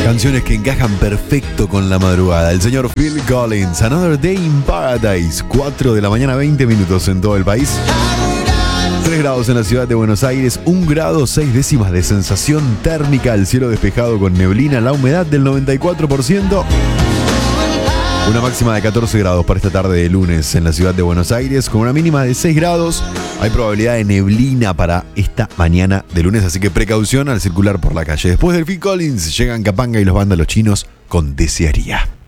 Canciones que encajan perfecto con la madrugada. El señor Phil Collins, Another Day in Paradise. 4 de la mañana, 20 minutos en todo el país. 3 grados en la ciudad de Buenos Aires, 1 grado 6 décimas de sensación térmica, el cielo despejado con neblina, la humedad del 94%. Una máxima de 14 grados para esta tarde de lunes en la ciudad de Buenos Aires, con una mínima de 6 grados. Hay probabilidad de neblina para esta mañana de lunes, así que precaución al circular por la calle. Después del Phil Collins llegan Capanga y los vándalos chinos con Desearía.